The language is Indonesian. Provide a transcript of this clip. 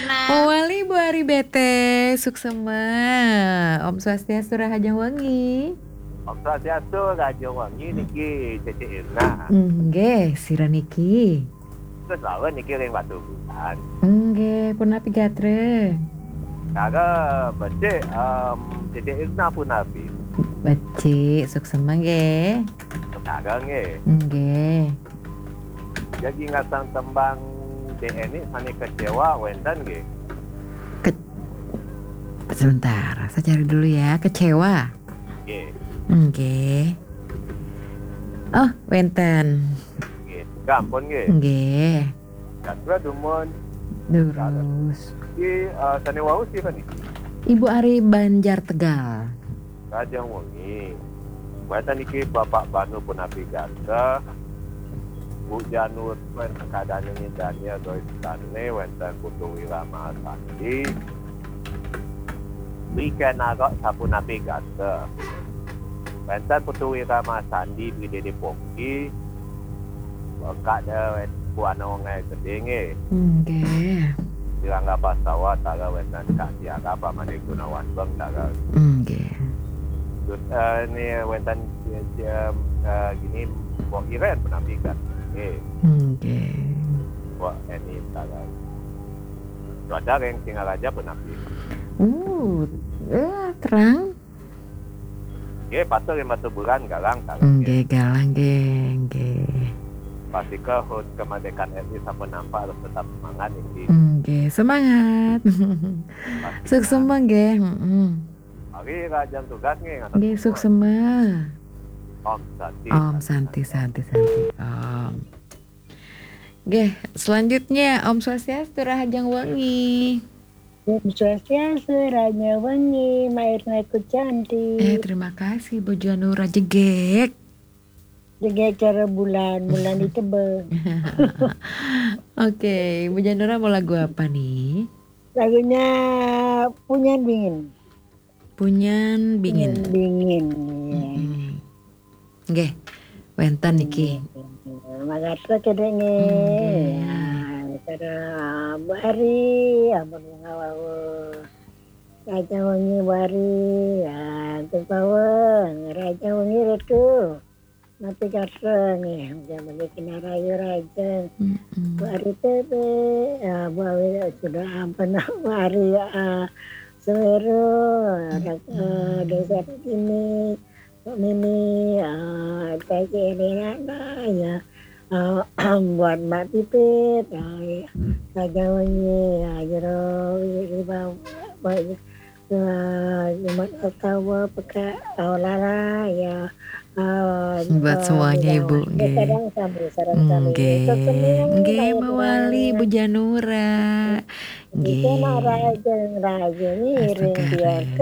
Mawali Bu Ari Bete Suksema Om Swastiastu Rahaja Wangi. Om Swastiastu Rahaja Wangi niki Cece Irna. Nggih, sira niki. Terus lawan niki ring Batu Bulan. Nggih, punapi gatre. Kara becik Cece Irna punapi. Becik Suksema nggih. Kara nggih. Nggih. Jadi ngasang tembang DN ini sani kecewa wenten nggih. Sebentar, saya cari dulu ya. Kecewa. Nggih. Nggih. Oh, wenten. Nggih. Gampun nggih. Nggih. Katra dumun. Terus. Iki sani wau sih kan iki. Ibu Ari Banjar Tegal. Raja Wangi. Wenten iki Bapak Banu punapi ganta. Bu Janur pen keadaan ini Daniel Doistane wenten Putu Wirama Sandi. Weekend agak sapunapi ganta. Wenten Putu Wirama Sandi di Dede Pongki. Wakak ada buana ngai kedenge. Nggih. Dirangga Pasawa taga wenten Kak Siaga Pamane Gunawan Bang taga. Nggih. Terus ini wenten gini Bok Iren punapi ganta. Nggih. Wah, ini taga. Cuaca yang tinggal aja penapi. Terang. Nggih, pasal yang Batu Bulan galang taga. Nggih, galang nggih. Pastikan HUT kemerdekaan RI sampai nampak harus tetap semangat ini. Nggih, semangat. Suksema nggih, Hari rajam tugas nggih. Nggih, suksema. Om Santi. Om Santi. Om. Nggih, selanjutnya Om Swastiastu Rahaja Wangi. Om Swastiastu Rahaja Wangi, Mairna ku cantik. Terima kasih Bu Janura Jegek. Jegek cara bulan ditebel. Oke, Bu Janura mau lagu apa nih? Lagunya Punyan Dingin. Punyan Bingin. Ya. Nggih, wenten niki. Magasih kedenge. Cara Bu Ari, ampun ngawawo. Raja Wangi Bari, tumpaweng Raja Wangi retu. Nanti kaseng ya, jangan bikin rayu raja. Bu Ari tebe, Bu Ari sudah ampun Bu Ari Semeru, desa ini. Ini kayak ini ya buat Mbak Pipit Raja Wangi jero cuma tahu pakai lala ya buat semuanya Ibu nggih Mawali Bu Janura nggih raja ini ring